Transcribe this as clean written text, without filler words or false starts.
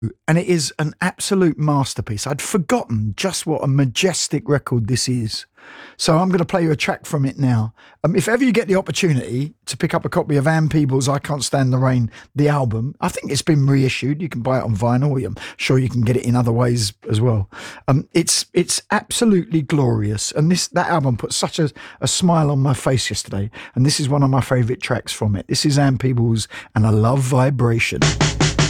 And it is an absolute masterpiece. I'd forgotten just what a majestic record this is. So I'm going to play you a track from it now. If ever you get the opportunity to pick up a copy of Ann Peebles' I Can't Stand the Rain, the album, I think it's been reissued. You can buy it on vinyl. I'm sure you can get it in other ways as well. It's absolutely glorious. And that album put such a smile on my face yesterday. And this is one of my favourite tracks from it. This is Ann Peebles and I Love Vibration.